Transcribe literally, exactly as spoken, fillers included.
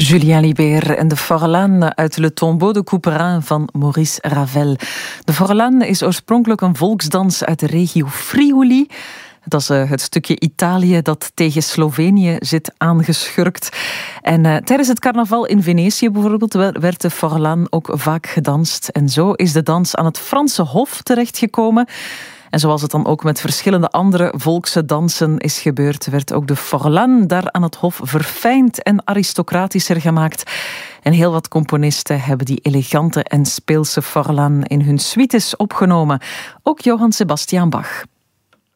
Julien Libert en de Forlan uit Le Tombeau de Couperin van Maurice Ravel. De Forlan is oorspronkelijk een volksdans uit de regio Friuli. Dat is uh, het stukje Italië dat tegen Slovenië zit aangeschurkt. En uh, tijdens het carnaval in Venetië bijvoorbeeld werd de Forlan ook vaak gedanst. En zo is de dans aan het Franse Hof terechtgekomen. En zoals het dan ook met verschillende andere volkse dansen is gebeurd, werd ook de Forlan daar aan het Hof verfijnd en aristocratischer gemaakt. En heel wat componisten hebben die elegante en speelse Forlan in hun suites opgenomen. Ook Johann Sebastian Bach.